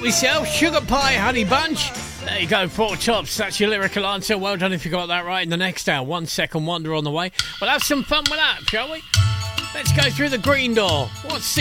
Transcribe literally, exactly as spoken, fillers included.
myself. Sugar Pie Honey Bunch. There you go, Four Tops. That's your lyrical answer. Well done if you got that right. In the next hour, One Second Wonder on the way. We'll have some fun with that, shall we? Let's go through the green door. What's